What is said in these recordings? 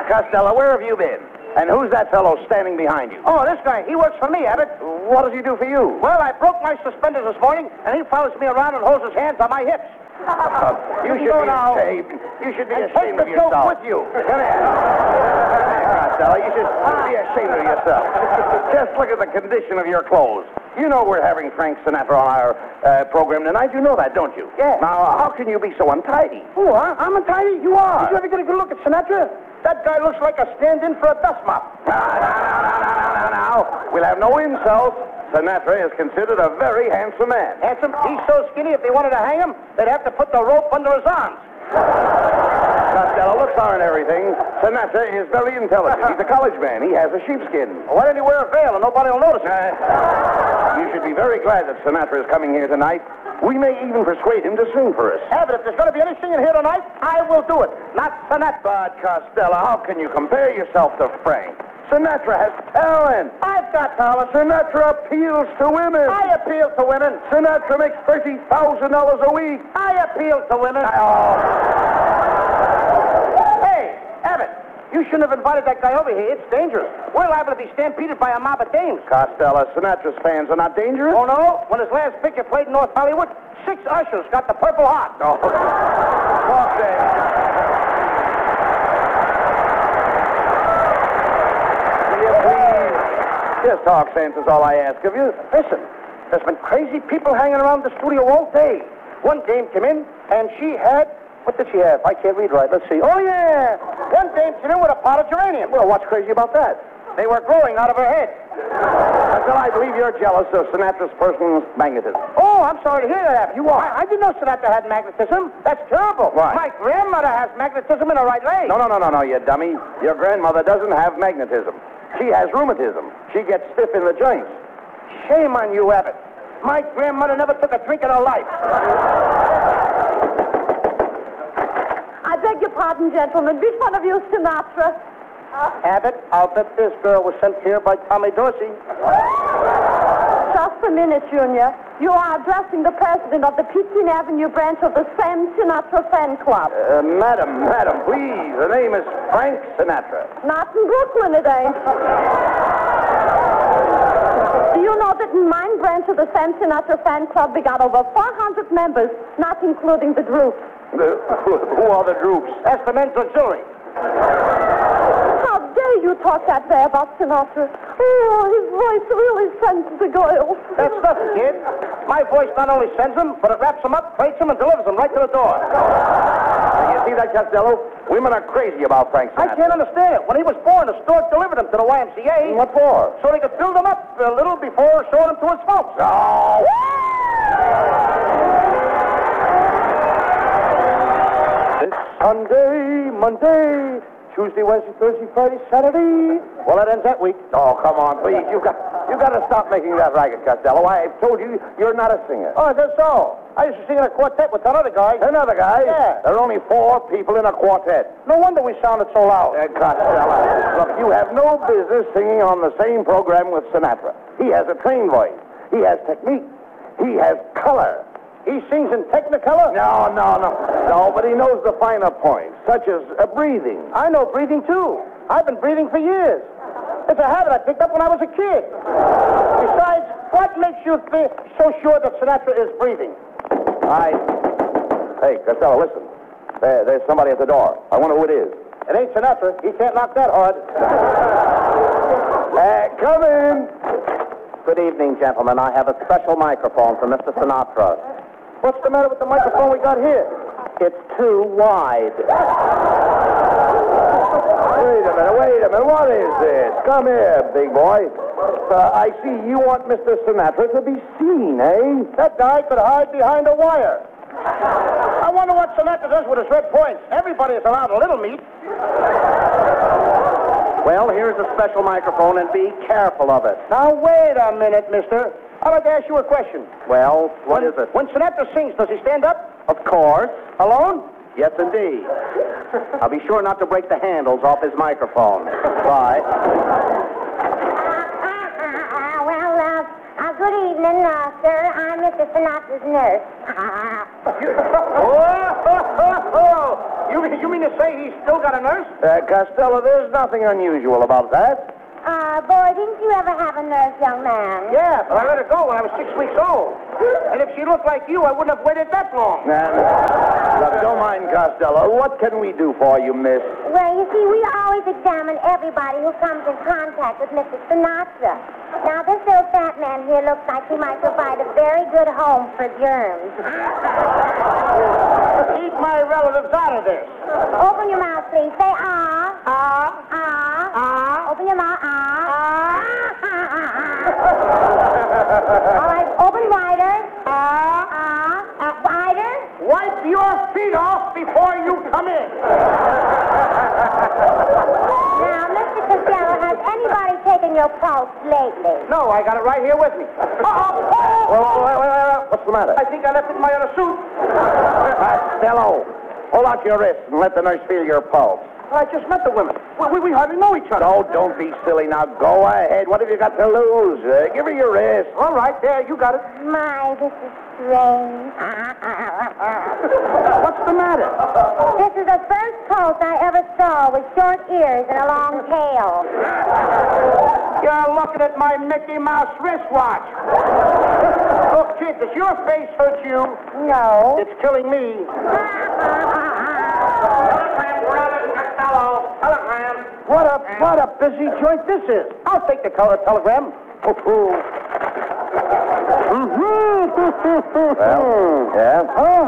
Costello, where have you been? And who's that fellow standing behind you? Oh, this guy. He works for me, Abbott. What does he do for you? Well, I broke my suspenders this morning, and he follows me around and holds his hands on my hips. You should be ashamed. You should be ashamed of yourself. Take the joke with you. Come here. Costello, you should be ashamed of yourself. Just look at the condition of your clothes. You know we're having Frank Sinatra on our program tonight. You know that, don't you? Yeah. Now, how can you be so untidy? Oh, huh? I'm untidy? You are. Did you ever get a good look at Sinatra? That guy looks like a stand-in for a dust mop. Now. We'll have no insults. Sinatra is considered a very handsome man. Handsome? He's so skinny, if they wanted to hang him, they'd have to put the rope under his arms. Costello, looks aren't everything. Sinatra is very intelligent. He's a college man. He has a sheepskin. Why didn't he wear a veil and nobody will notice it? You should be very glad that Sinatra is coming here tonight. We may even persuade him to sing for us. Abbott, if there's going to be any singing here tonight, I will do it. Not Sinatra. But, Costello, how can you compare yourself to Frank? Sinatra has talent. I've got talent. Sinatra appeals to women. I appeal to women. Sinatra makes $30,000 a week. I appeal to women. Hey, Abbott, you shouldn't have invited that guy over here. It's dangerous. We're liable to be stampeded by a mob of dames. Costello, Sinatra's fans are not dangerous? Oh, no? When his last picture played in North Hollywood, 6 ushers got the Purple Heart. Oh. Talk then. Just talk sense is all I ask of you. Listen, there's been crazy people hanging around the studio all day. One dame came in, and she had... What did she have? I can't read right. Let's see. Oh, yeah. One dame came in with a pot of geranium. Well, what's crazy about that? They were growing out of her head. Until I believe you're jealous of Sinatra's personal magnetism. Oh, I'm sorry to hear that. You are. I didn't know Sinatra had magnetism. That's terrible. Why? My grandmother has magnetism in her right leg. No, you dummy. Your grandmother doesn't have magnetism. She has rheumatism. She gets stiff in the joints. Shame on you, Abbott. My grandmother never took a drink in her life. I beg your pardon, gentlemen. Which one of you is Sinatra? Abbott, I'll bet this girl was sent here by Tommy Dorsey. Just a minute, Junior. You are addressing the president of the 15th Avenue branch of the Sam Sinatra Fan Club. Madam, please. The name is Frank Sinatra. Not in Brooklyn, it ain't. Do you know that in my branch of the Sam Sinatra Fan Club, we got over 400 members, not including the groups. Who are the groups? That's the men's auxiliary. How dare you talk that way about Sinatra? Oh, his voice really sends the girls. That's nothing, kid. My voice not only sends them, but it wraps them up, plates them, and delivers them right to the door. You see that, Costello? Women are crazy about Frank Sinatra. I can't understand it. When he was born, the store delivered him to the YMCA. What for? So they could build him up a little before showing him to his folks. Oh! Sunday, Monday, Tuesday, Wednesday, Thursday, Friday, Saturday. Well, that ends that week. Oh, come on, please. You got to stop making that racket, Costello. I've told you you're not a singer. Oh, that's so. I used to sing in a quartet with that other guy. Another guy? Yeah. There are only 4 people in a quartet. No wonder we sounded so loud. Costello, look, you have no business singing on the same program with Sinatra. He has a trained voice. He has technique. He has color. He sings in Technicolor? No, but he knows the finer points, such as breathing. I know breathing, too. I've been breathing for years. It's a habit I picked up when I was a kid. Besides, what makes you feel so sure that Sinatra is breathing? Hey, Costello, listen. There's somebody at the door. I wonder who it is. It ain't Sinatra. He can't knock that hard. Come in. Good evening, gentlemen. I have a special microphone for Mr. Sinatra. What's the matter with the microphone we got here? It's too wide. Wait a minute. What is this? Come here, big boy. I see you want Mr. Sinatra to be seen, eh? That guy could hide behind a wire. I wonder what Sinatra does with his red points. Everybody is allowed a little meat. Well, here's a special microphone, and be careful of it. Now, wait a minute, mister. I'd like to ask you a question. Well, what is it? When Sinatra sings, does he stand up? Of course. Alone? Yes, indeed. I'll be sure not to break the handles off his microphone. Bye. Good evening, sir. I'm Mr. Sinatra's nurse. You mean to say he's still got a nurse? Costello, there's nothing unusual about that. Boy, didn't you ever have a nurse, young man? Yeah, but I let her go when I was 6 weeks old. And if she looked like you, I wouldn't have waited that long. Look, don't mind Costello. What can we do for you, miss? Well, you see, we always examine everybody who comes in contact with Mr. Sinatra. Now, this little fat man here looks like he might provide a very good home for germs. Keep my relatives out of this. Open your mouth, please. Say ah. Ah. Ah. Ah. Open your mouth. Ah. Ah. All right, open wider. Ah. Ah. Wider. Wipe your feet off before you come in. Now, Mr. Costello, has anybody taken your pulse lately? No, I got it right here with me. Well, what's the matter? I think I left it in my other suit. Costello, hold out your wrist and let the nurse feel your pulse. I just met the women. We hardly know each other. No, don't be silly. Now, go ahead. What have you got to lose? Give her your wrist. All right, there, you got it. My, this is strange. What's the matter? This is the first pulse I ever saw with short ears and a long tail. You're looking at my Mickey Mouse wristwatch. Look, kid, does your face hurt you? No. It's killing me. What a busy joint this is. I'll take the color telegram. Well, yeah.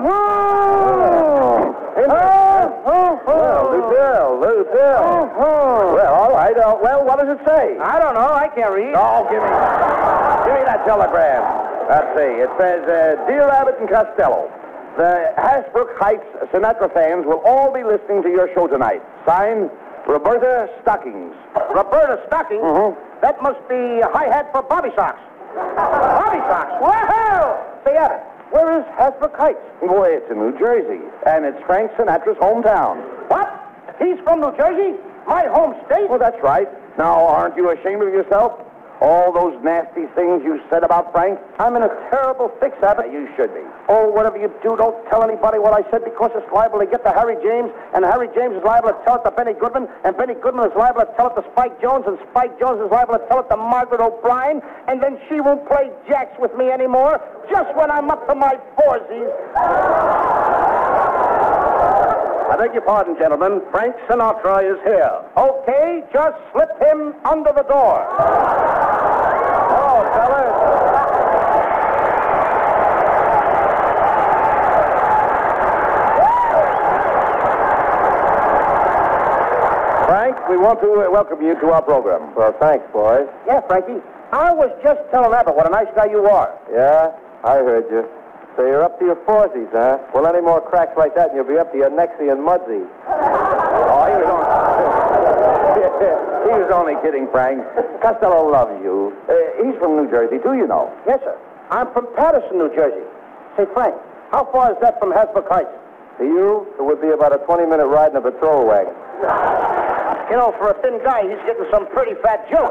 Lucille. Well, all right. Well, what does it say? I don't know. I can't read. Oh, give me that telegram. Let's see. It says, Dear Abbott and Costello, the Hasbrook Heights Sinatra fans will all be listening to your show tonight. Signed, Roberta Stockings. Roberta Stockings? Mm-hmm. That must be a hi-hat for Bobby Socks. Bobby Socks? Well, say, Abbott, where is Hasbrook Heights? Boy, it's in New Jersey, and it's Frank Sinatra's hometown. What? He's from New Jersey? My home state? Well, that's right. Now, aren't you ashamed of yourself? All those nasty things you said about Frank? I'm in a terrible fix, Abbott. You should be. Oh, whatever you do, don't tell anybody what I said because it's liable to get to Harry James, and Harry James is liable to tell it to Benny Goodman, and Benny Goodman is liable to tell it to Spike Jones, and Spike Jones is liable to tell it to Margaret O'Brien, and then she won't play jacks with me anymore, just when I'm up to my foresies. I beg your pardon, gentlemen. Frank Sinatra is here. Okay, just slip him under the door. Oh, fellas. Frank, we want to welcome you to our program. Well, thanks, boys. Yeah, Frankie. I was just telling Abbott what a nice guy you are. Yeah, I heard you. So you're up to your foresies, huh? Well, any more cracks like that and you'll be up to your nexie and mudsy. Oh, he was only kidding, Frank. Costello loves you. He's from New Jersey, too, you know. Yes, sir. I'm from Patterson, New Jersey. Say, Frank, how far is that from Hasbrook Heights? To you, it would be about a 20-minute ride in a patrol wagon. You know, for a thin guy, he's getting some pretty fat jokes.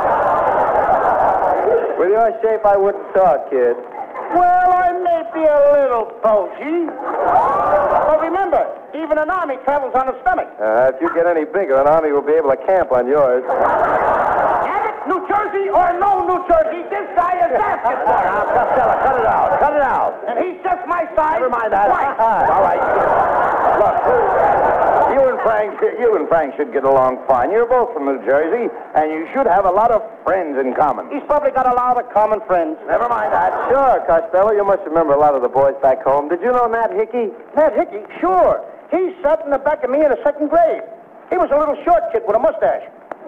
With your shape, I wouldn't talk, kid. Well, I may be a little bulgy. But remember, even an army travels on its stomach. If you get any bigger, an army will be able to camp on yours. Abbott, New Jersey or no New Jersey, this guy is asking for it. Now, Costello, cut it out. Cut it out. And he's just my size. Never mind that. Twice. All right. Look, you and Frank should get along fine. You're both from New Jersey, and you should have a lot of friends in common. He's probably got a lot of common friends. Never mind that. Sure, Costello, you must remember a lot of the boys back home. Did you know Nat Hickey? Nat Hickey? Sure. He sat in the back of me in the second grade. He was a little short kid with a mustache.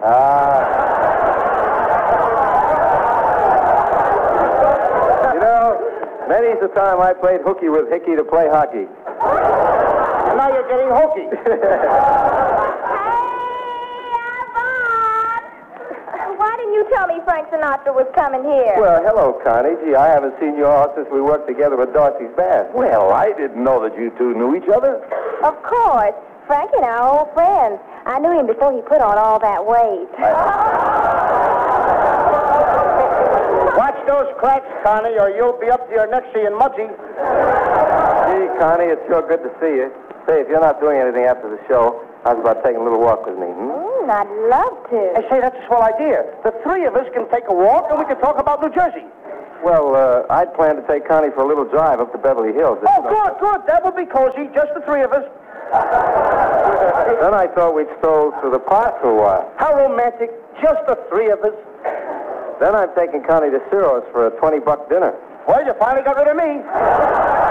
You know, many's the time I played hooky with Hickey to play hockey. And now you're getting hokey. Hey, Bob! Why didn't you tell me Frank Sinatra was coming here? Well, hello, Connie. Gee, I haven't seen you all since we worked together at Dorsey's Band. Well, I didn't know that you two knew each other. Of course. Frank and I are old friends. I knew him before he put on all that weight. Watch those cracks, Connie, or you'll be up to your nexie and mudsy. Gee, Connie, it's sure good to see you. Say, if you're not doing anything after the show, how's about taking a little walk with me? I'd love to. Hey, say, that's a swell idea. The three of us can take a walk, and we can talk about New Jersey. Well, I'd plan to take Connie for a little drive up to Beverly Hills. Oh, good. That would be cozy, just the three of us. Then I thought we'd stroll through the park for a while. How romantic, just the three of us. Then I'm taking Connie to Ciro's for a $20 dinner. Well, you finally got rid of me.